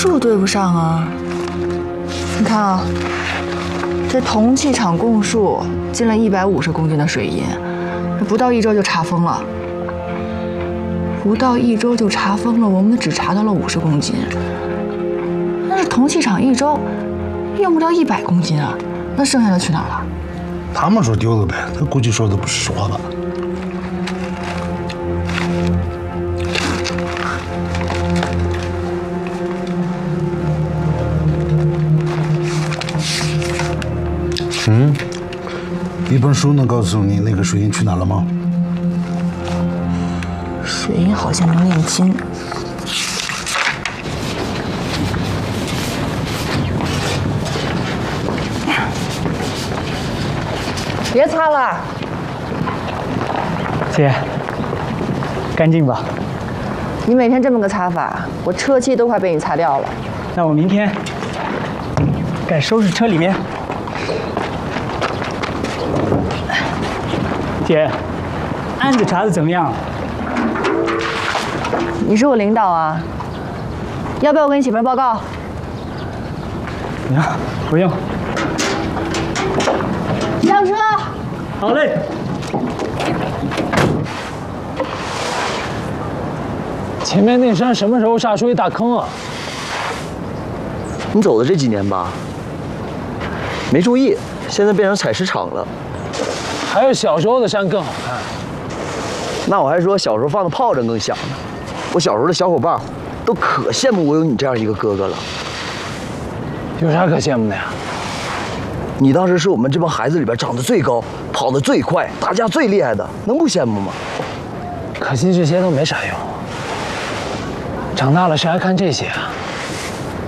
数对不上啊！你看啊，这铜器厂供数进了150公斤的水银，不到1周就查封了。不到1周就查封了，我们只查到了50公斤。但是铜器厂1周用不到100公斤啊，那剩下的去哪儿了？ 他们说丢了呗，他估计说的不是实话吧？一本书能告诉你那个水银去哪了吗？ 水银好像能炼金。别擦了， 姐，干净吧？ 你每天这么个擦法，我车漆都快被你擦掉了。 那我明天该收拾车里面。姐，案子查的怎么样？ 你是我领导啊，要不要我给你写份报告？ 呀，不用。 上车。 好嘞。前面那山什么时候下出一大坑啊？ 你走的这几年吧，没注意，现在变成采石场了。 还有小时候的山更好看。 那我还说小时候放的炮仗更响呢。我小时候的小伙伴都可羡慕我有你这样一个哥哥了。 有啥可羡慕的呀？ 你当时是我们这帮孩子里边长得最高、跑得最快、打架最厉害的，能不羡慕吗？ 可惜这些都没啥用。长大了谁还看这些啊？